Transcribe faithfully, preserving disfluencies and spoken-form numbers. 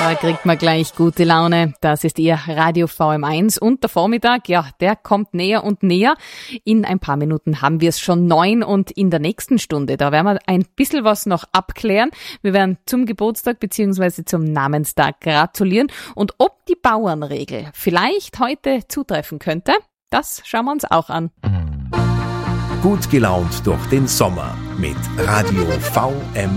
Da kriegt man gleich gute Laune. Das ist Ihr Radio V M eins und der Vormittag, ja, der kommt näher und näher. In ein paar Minuten haben wir es schon neun und in der nächsten Stunde, da werden wir ein bisschen was noch abklären. Wir werden zum Geburtstag bzw. zum Namenstag gratulieren und ob die Bauernregel vielleicht heute zutreffen könnte, das schauen wir uns auch an. Gut gelaunt durch den Sommer mit Radio V M